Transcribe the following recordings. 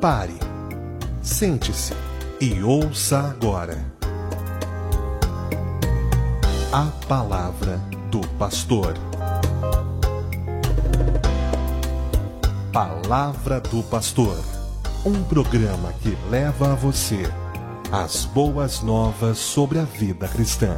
Pare, sente-se e ouça agora a palavra do pastor. Palavra do Pastor, um programa que leva a você as boas novas sobre a vida cristã.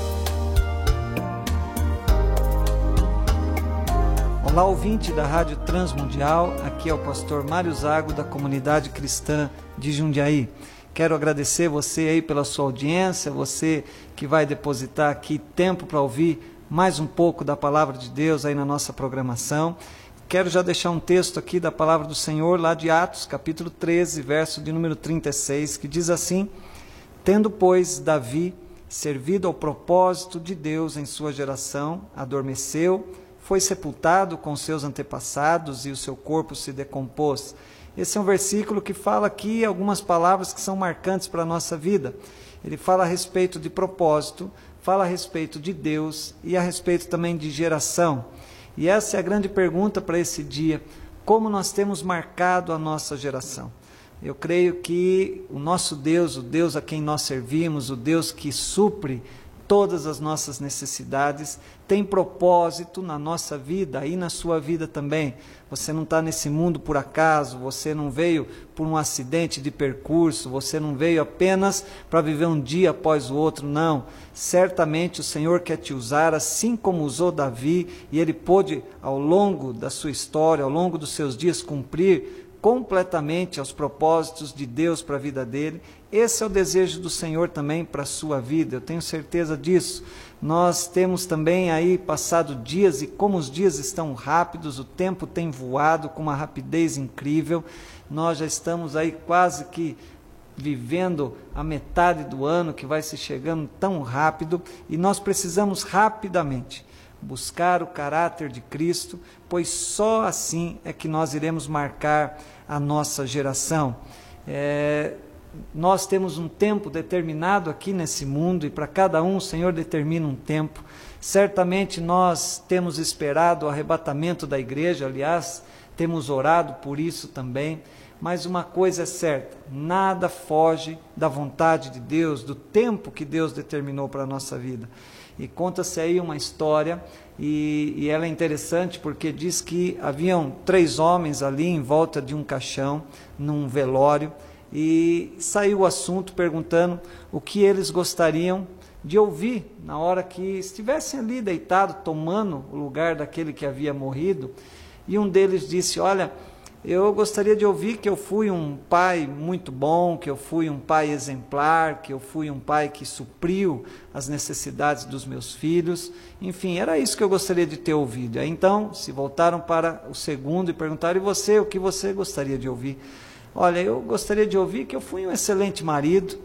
Olá, ouvinte da Rádio Transmundial, aqui é o pastor Mário Zago, da Comunidade Cristã de Jundiaí. Quero agradecer você aí pela sua audiência, você que vai depositar aqui tempo para ouvir mais um pouco da Palavra de Deus aí na nossa programação. Quero já deixar um texto aqui da Palavra do Senhor, lá de Atos, capítulo 13, verso de número 36, que diz assim: Tendo, pois, Davi servido ao propósito de Deus em sua geração, adormeceu, foi sepultado com seus antepassados e o seu corpo se decompôs. Esse é um versículo que fala aqui algumas palavras que são marcantes para a nossa vida. Ele fala a respeito de propósito, fala a respeito de Deus e a respeito também de geração. E essa é a grande pergunta para esse dia: como nós temos marcado a nossa geração? Eu creio que o nosso Deus, o Deus a quem nós servimos, o Deus que supre todas as nossas necessidades, tem propósito na nossa vida e na sua vida também. Você não está nesse mundo por acaso, você não veio por um acidente de percurso, você não veio apenas para viver um dia após o outro, não. Certamente o Senhor quer te usar, assim como usou Davi, e ele pôde, ao longo da sua história, ao longo dos seus dias, cumprir completamente aos propósitos de Deus para a vida dele. Esse é o desejo do Senhor também para a sua vida, eu tenho certeza disso. Nós temos também aí passado dias, e como os dias estão rápidos, o tempo tem voado com uma rapidez incrível. Nós já estamos aí quase que vivendo a metade do ano, que vai se chegando tão rápido, e nós precisamos rapidamente buscar o caráter de Cristo, pois só assim é que nós iremos marcar a nossa geração. Nós temos um tempo determinado aqui nesse mundo, e para cada um o Senhor determina um tempo. Certamente nós temos esperado o arrebatamento da igreja, aliás, temos orado por isso também, mas uma coisa é certa: nada foge da vontade de Deus, do tempo que Deus determinou para a nossa vida. E conta-se aí uma história, e ela é interessante porque diz que haviam 3 homens ali em volta de um caixão, num velório, e saiu o assunto perguntando o que eles gostariam de ouvir na hora que estivessem ali deitados, tomando o lugar daquele que havia morrido. E um deles disse: olha, eu gostaria de ouvir que eu fui um pai muito bom, que eu fui um pai exemplar, que eu fui um pai que supriu as necessidades dos meus filhos. Enfim, era isso que eu gostaria de ter ouvido. Aí então se voltaram para o segundo e perguntaram: e você, o que você gostaria de ouvir? Olha, eu gostaria de ouvir que eu fui um excelente marido,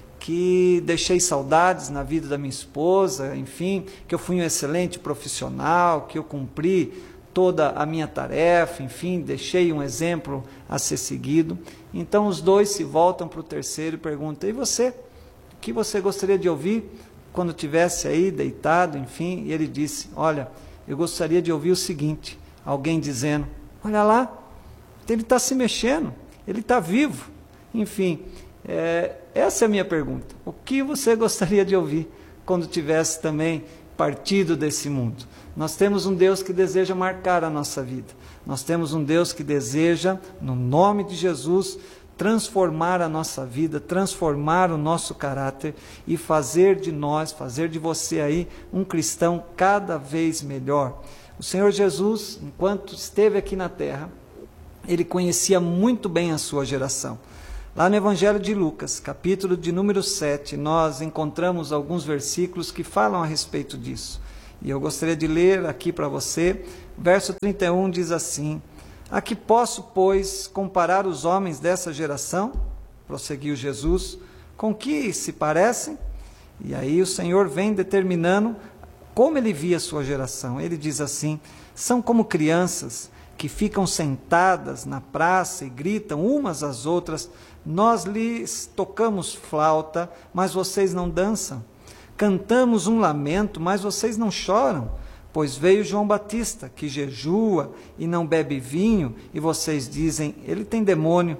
que deixei saudades na vida da minha esposa, enfim, que eu fui um excelente profissional, que eu cumpri toda a minha tarefa, enfim, deixei um exemplo a ser seguido. Então os dois se voltam para o terceiro e perguntam: e você? O que você gostaria de ouvir quando estivesse aí deitado, enfim? E ele disse: olha, eu gostaria de ouvir o seguinte, alguém dizendo: olha lá, ele está se mexendo, ele está vivo. Enfim, essa é a minha pergunta: o que você gostaria de ouvir quando tivesse também partido desse mundo? Nós temos um Deus que deseja marcar a nossa vida. Nós temos um Deus que deseja, no nome de Jesus, transformar a nossa vida, transformar o nosso caráter e fazer de nós, fazer de você aí um cristão cada vez melhor. O Senhor Jesus, enquanto esteve aqui na terra, ele conhecia muito bem a sua geração. Lá no Evangelho de Lucas, capítulo de número 7, nós encontramos alguns versículos que falam a respeito disso. E eu gostaria de ler aqui para você. Verso 31 diz assim: a que posso, pois, comparar os homens dessa geração? Prosseguiu Jesus. Com que se parecem? E aí o Senhor vem determinando como ele via a sua geração. Ele diz assim: são como crianças que ficam sentadas na praça e gritam umas às outras: nós lhes tocamos flauta, mas vocês não dançam. Cantamos um lamento, mas vocês não choram. Pois veio João Batista, que jejua e não bebe vinho, e vocês dizem: ele tem demônio.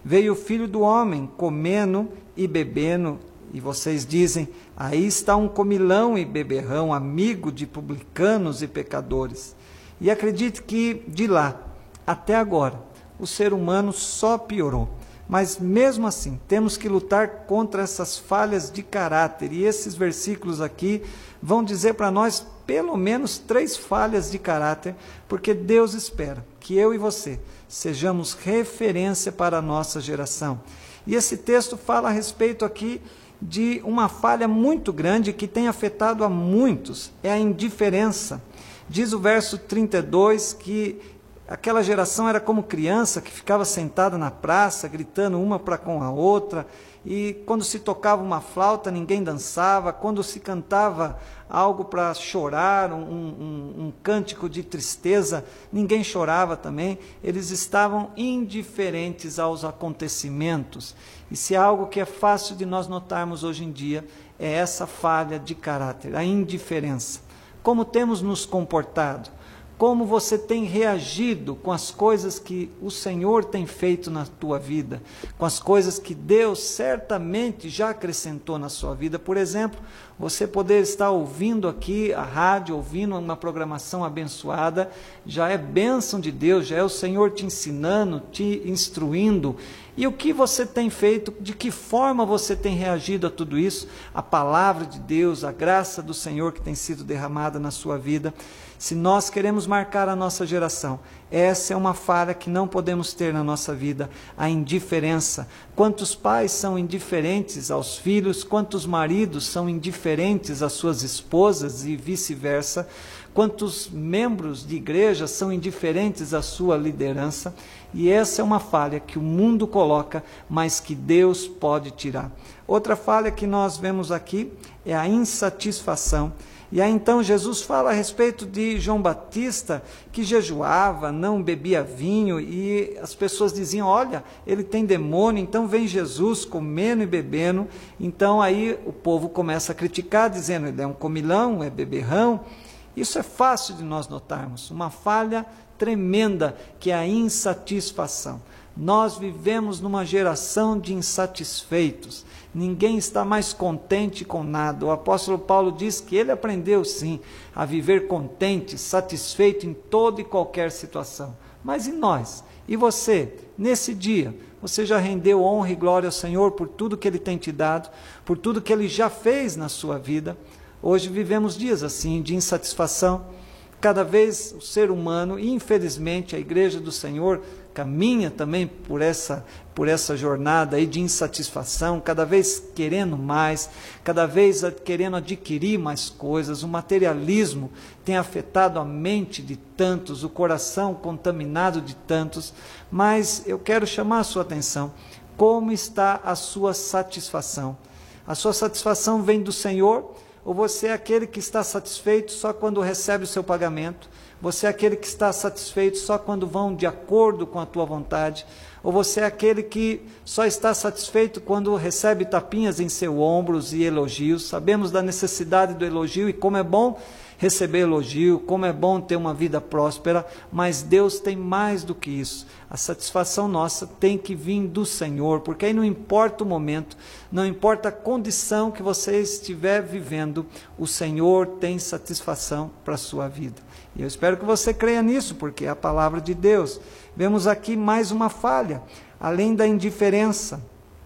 Veio o Filho do Homem, comendo e bebendo, e vocês dizem, aí está um comilão e beberrão, amigo de publicanos e pecadores. E acredite que de lá até agora, o ser humano só piorou. Mas mesmo assim, temos que lutar contra essas falhas de caráter. E esses versículos aqui vão dizer para nós pelo menos 3 falhas de caráter, porque Deus espera que eu e você sejamos referência para a nossa geração. E esse texto fala a respeito aqui de uma falha muito grande que tem afetado a muitos, é a indiferença. Diz o verso 32 que aquela geração era como criança que ficava sentada na praça, gritando uma para com a outra, e quando se tocava uma flauta, ninguém dançava, quando se cantava algo para chorar, um cântico de tristeza, ninguém chorava também. Eles estavam indiferentes aos acontecimentos. E se há algo que é fácil de nós notarmos hoje em dia, é essa falha de caráter, a indiferença. Como temos nos comportado? Como você tem reagido com as coisas que o Senhor tem feito na tua vida, com as coisas que Deus certamente já acrescentou na sua vida? Por exemplo, você poder estar ouvindo aqui a rádio, ouvindo uma programação abençoada, já é bênção de Deus, já é o Senhor te ensinando, te instruindo. E o que você tem feito, de que forma você tem reagido a tudo isso? A palavra de Deus, a graça do Senhor que tem sido derramada na sua vida. Se nós queremos marcar a nossa geração, essa é uma falha que não podemos ter na nossa vida, a indiferença. Quantos pais são indiferentes aos filhos, quantos maridos são indiferentes às suas esposas e vice-versa, quantos membros de igreja são indiferentes à sua liderança. E essa é uma falha que o mundo coloca, mas que Deus pode tirar. Outra falha que nós vemos aqui é a insatisfação. E aí então Jesus fala a respeito de João Batista, que jejuava, não bebia vinho, e as pessoas diziam, olha, ele tem demônio, então vem Jesus comendo e bebendo. Então aí o povo começa a criticar, dizendo, ele é um comilão, é beberrão. Isso é fácil de nós notarmos, uma falha tremenda que é a insatisfação. Nós vivemos numa geração de insatisfeitos. Ninguém está mais contente com nada. O apóstolo Paulo diz que ele aprendeu sim a viver contente, satisfeito em toda e qualquer situação. Mas e nós? E você? Nesse dia, você já rendeu honra e glória ao Senhor por tudo que Ele tem te dado, por tudo que Ele já fez na sua vida? Hoje vivemos dias assim, de insatisfação. Cada vez o ser humano, e infelizmente a Igreja do Senhor, caminha também por essa jornada aí de insatisfação, cada vez querendo mais, cada vez querendo adquirir mais coisas. O materialismo tem afetado a mente de tantos, o coração contaminado de tantos. Mas eu quero chamar a sua atenção. Como está a sua satisfação? A sua satisfação vem do Senhor? Ou você é aquele que está satisfeito só quando recebe o seu pagamento? Você é aquele que está satisfeito só quando vão de acordo com a tua vontade? Ou você é aquele que só está satisfeito quando recebe tapinhas em seus ombros e elogios? Sabemos da necessidade do elogio e como é bom receber elogio, como é bom ter uma vida próspera, mas Deus tem mais do que isso. A satisfação nossa tem que vir do Senhor, porque aí não importa o momento, não importa a condição que você estiver vivendo, o Senhor tem satisfação para a sua vida. E eu espero que você creia nisso, porque é a palavra de Deus. Vemos aqui mais uma falha, além da indiferença,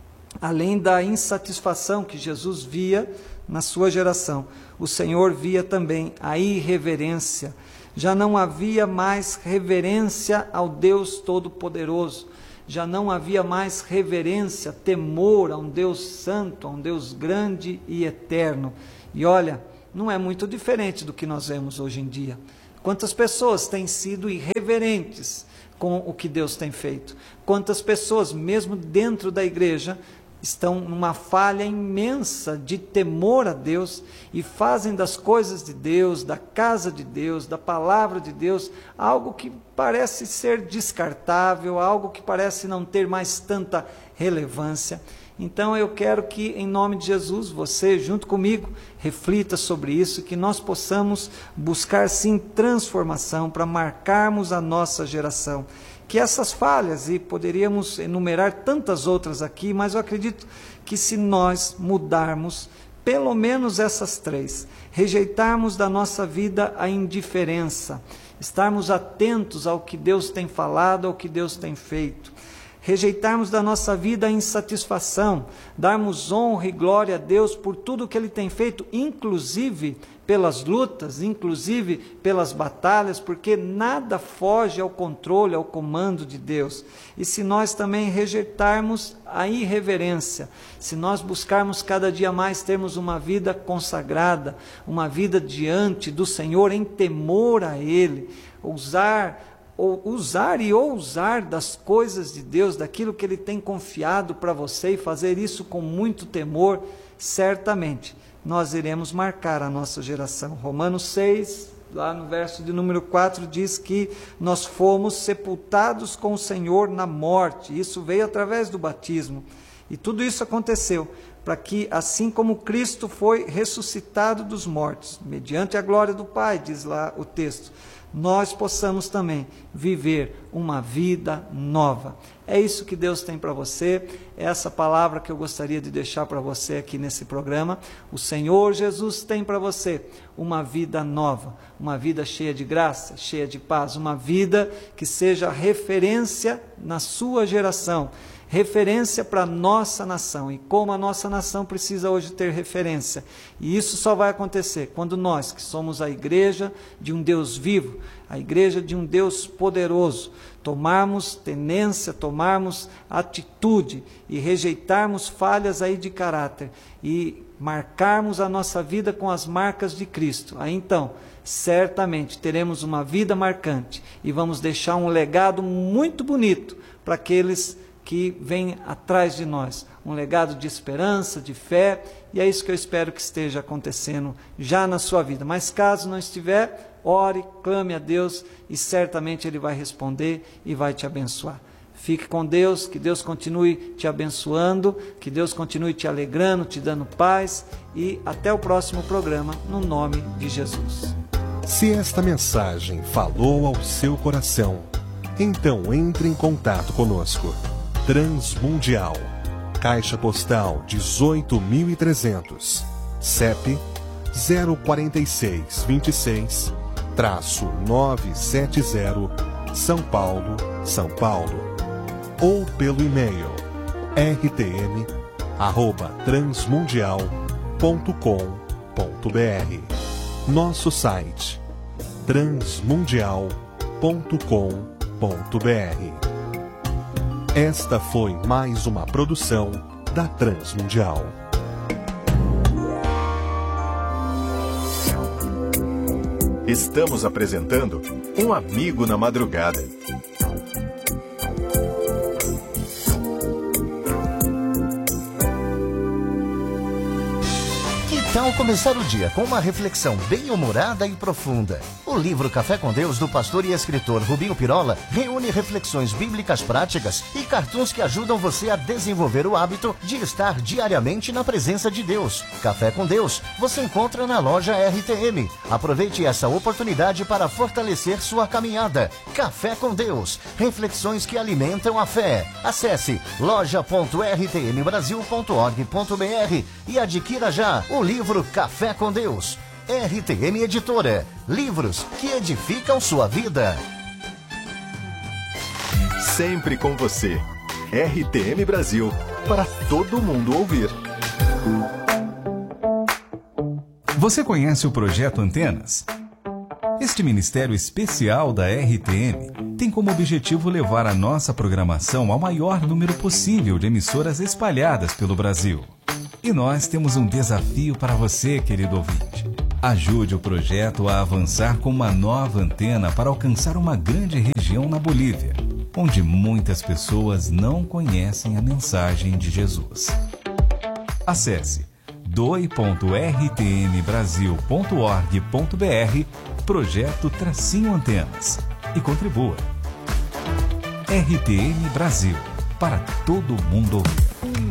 além da insatisfação que Jesus via na sua geração, o Senhor via também a irreverência. Já não havia mais reverência ao Deus Todo-Poderoso, já não havia mais reverência, temor a um Deus santo, a um Deus grande e eterno. E olha, não é muito diferente do que nós vemos hoje em dia. Quantas pessoas têm sido irreverentes com o que Deus tem feito? Quantas pessoas, mesmo dentro da igreja, estão numa falha imensa de temor a Deus e fazem das coisas de Deus, da casa de Deus, da palavra de Deus, algo que parece ser descartável, algo que parece não ter mais tanta relevância. Então eu quero que, em nome de Jesus, você, junto comigo, reflita sobre isso, que nós possamos buscar sim transformação para marcarmos a nossa geração. que essas falhas, e poderíamos enumerar tantas outras aqui, mas eu acredito que se nós mudarmos pelo menos essas 3, rejeitarmos da nossa vida a indiferença, estarmos atentos ao que Deus tem falado, ao que Deus tem feito, rejeitarmos da nossa vida a insatisfação, darmos honra e glória a Deus por tudo que Ele tem feito, inclusive pelas lutas, inclusive pelas batalhas, porque nada foge ao controle, ao comando de Deus. E se nós também rejeitarmos a irreverência, se nós buscarmos cada dia mais termos uma vida consagrada, uma vida diante do Senhor em temor a Ele, usar das coisas de Deus, daquilo que Ele tem confiado para você, e fazer isso com muito temor, certamente nós iremos marcar a nossa geração. Romanos 6, lá no verso de número 4, diz que nós fomos sepultados com o Senhor na morte. Isso veio através do batismo. E tudo isso aconteceu para que, assim como Cristo foi ressuscitado dos mortos, mediante a glória do Pai, diz lá o texto, nós possamos também viver uma vida nova. É isso que Deus tem para você, é essa palavra que eu gostaria de deixar para você aqui nesse programa. O Senhor Jesus tem para você uma vida nova, uma vida cheia de graça, cheia de paz, uma vida que seja referência na sua geração, referência para a nossa nação. E como a nossa nação precisa hoje ter referência, e isso só vai acontecer quando nós, que somos a igreja de um Deus vivo, a igreja de um Deus poderoso, tomarmos tenência, tomarmos atitude e rejeitarmos falhas aí de caráter e marcarmos a nossa vida com as marcas de Cristo. Aí então, certamente teremos uma vida marcante e vamos deixar um legado muito bonito para aqueles que vem atrás de nós, um legado de esperança, de fé, e é isso que eu espero que esteja acontecendo já na sua vida. Mas caso não estiver, ore, clame a Deus, e certamente Ele vai responder e vai te abençoar. Fique com Deus, que Deus continue te abençoando, que Deus continue te alegrando, te dando paz, e até o próximo programa, no nome de Jesus. Se esta mensagem falou ao seu coração, então entre em contato conosco. Transmundial, Caixa Postal 18.300, CEP 04626-970, São Paulo, São Paulo. Ou pelo e-mail rtm@transmundial.com.br. Nosso site transmundial.com.br. Esta foi mais uma produção da Transmundial. Estamos apresentando Um Amigo na Madrugada. Que tal começar o dia com uma reflexão bem-humorada e profunda? O livro Café com Deus, do pastor e escritor Rubinho Pirola, reúne reflexões bíblicas práticas e cartoons que ajudam você a desenvolver o hábito de estar diariamente na presença de Deus. Café com Deus você encontra na loja RTM. Aproveite essa oportunidade para fortalecer sua caminhada. Café com Deus, reflexões que alimentam a fé. Acesse loja.rtmbrasil.org.br e adquira já o livro Café com Deus. RTM Editora. Livros que edificam sua vida. Sempre com você. RTM Brasil. Para todo mundo ouvir. Você conhece o Projeto Antenas? Este ministério especial da RTM tem como objetivo levar a nossa programação ao maior número possível de emissoras espalhadas pelo Brasil. E nós temos um desafio para você, querido ouvinte. Ajude o projeto a avançar com uma nova antena para alcançar uma grande região na Bolívia, onde muitas pessoas não conhecem a mensagem de Jesus. Acesse doi.rtmbrasil.org.br Projeto-Antenas e contribua. RTM Brasil, para todo mundo ouvir.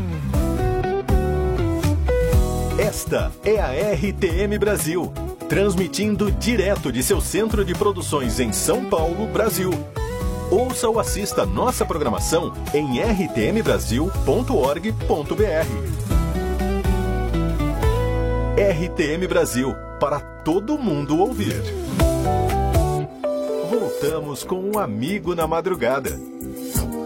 Esta é a RTM Brasil, transmitindo direto de seu centro de produções em São Paulo, Brasil. Ouça ou assista nossa programação em rtmbrasil.org.br. RTM Brasil, para todo mundo ouvir. Voltamos com um amigo na madrugada.